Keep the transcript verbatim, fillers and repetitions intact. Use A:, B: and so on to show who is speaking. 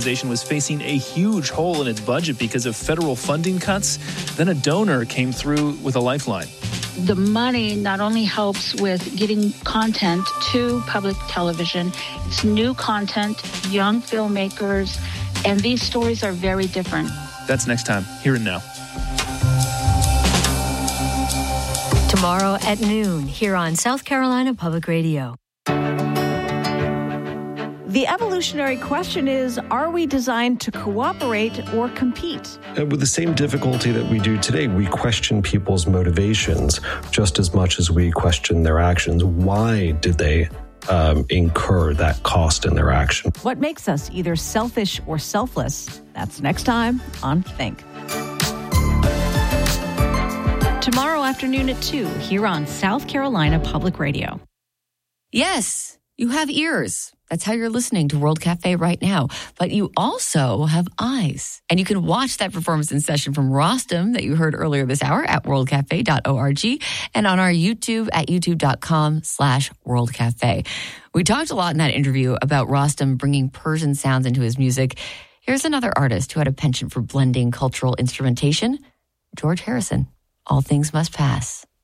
A: organization was facing a huge hole in its budget because of federal funding cuts. Then a donor came through with a lifeline.
B: The money not only helps with getting content to public television, it's new content, young filmmakers, and these stories are very different.
A: That's next time, Here and Now.
C: Tomorrow at noon, here on South Carolina Public Radio.
D: The evolutionary question is, are we designed to cooperate or compete?
E: With the same difficulty that we do today, we question people's motivations just as much as we question their actions. Why did they um, incur that cost in their action?
D: What makes us either selfish or selfless? That's next time on Think. Tomorrow afternoon at two, here on South Carolina Public Radio.
F: Yes, you have ears. That's how you're listening to World Cafe right now. But you also have eyes. And you can watch that performance in session from Rostam that you heard earlier this hour at world cafe dot org and on our YouTube at youtube.com slash World Cafe. We talked a lot in that interview about Rostam bringing Persian sounds into his music. Here's another artist who had a penchant for blending cultural instrumentation, George Harrison. All Things Must Pass.